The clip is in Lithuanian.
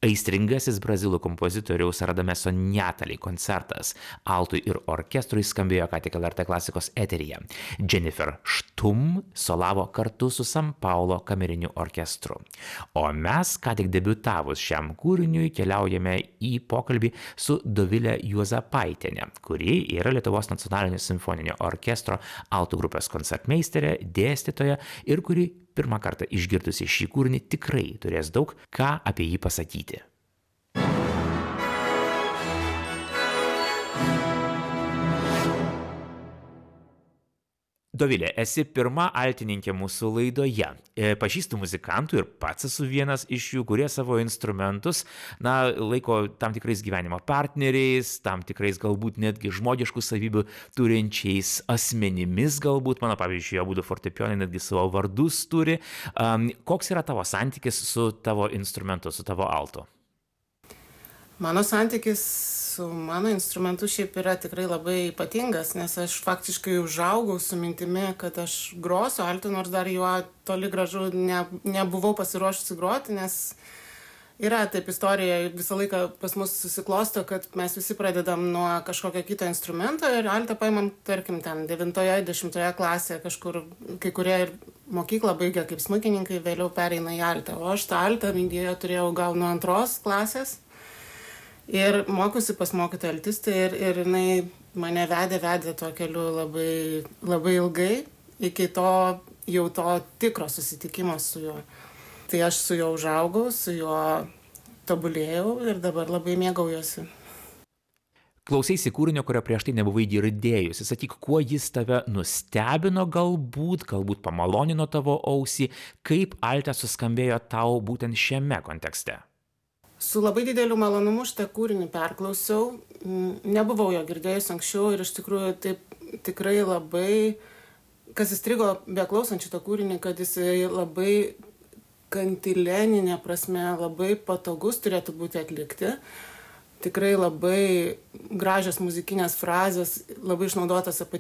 Aistringasis brazilų kompozitoriaus Radameso Njatali koncertas altui ir orkestrui skambėjo ką tik LRT klasikos eteryje. Jennifer Štum solavo kartu su San Paulo kameriniu orkestru. O mes ką tik debiutavus šiam kūriniui keliaujame į pokalbį su Dovilė Juozapaitienė, kuri yra Lietuvos nacionalinio simfoninio orkestro altų grupės koncertmeisterė, dėstytoja ir kuri pirmą kartą išgirdusi šį kūrinį tikrai turės daug ką apie jį pasakyti. Dovilė, esi pirma altininkė mūsų laidoje. Pažįstu muzikantų ir pats esu vienas iš jų, kurie savo instrumentus, laiko tam tikrais gyvenimo partneriais, tam tikrais galbūt netgi žmogiškų savybių turinčiais asmenimis galbūt. Mano, pavyzdžiui, abudu fortepijonai netgi savo vardus turi. Koks yra tavo santykis su tavo instrumentu, su tavo altu? Mano santykis su mano instrumentu šiaip yra tikrai labai ypatingas, nes aš faktiškai užaugau su mintimi, kad aš grosiu altu, nors dar juo toli gražu nebuvau pasiruošusi groti, nes yra taip istorija, visą laiką pas mus susiklosto, kad mes visi pradedam nuo kažkokio kito instrumento ir altą paimam, tarkim, ten 9-10 klasėje kažkur, kai kurie ir mokyklą baigia kaip smuikininkai, vėliau pereina į altą, o aš tą altą mingiją turėjau gal nuo 2 klasės. Ir mokiausi pas mokytoją altistę ir jinai mane vedė tuo keliu labai, labai ilgai, iki to tikro susitikimo su juo. Tai aš su juo užaugau, su juo tobulėjau ir dabar labai mėgaujuosi. Klausaisi kūrinio, kurio prieš tai nebuvai girdėjusi. Sakyk, kuo jis tave nustebino galbūt pamalonino tavo ausį, kaip alte suskambėjo tau būtent šiame kontekste? Su labai dideliu malonumu šitą kūrinį perklausiau, nebuvau jo girdėjus anksčiau ir iš tikrųjų taip tikrai labai, kas įstrigo beklausant šitą kūrinį, kad jis labai kantileninė prasme, labai patogus turėtų būti atlikti. Tikrai labai gražios muzikinės frazės, labai išnaudotas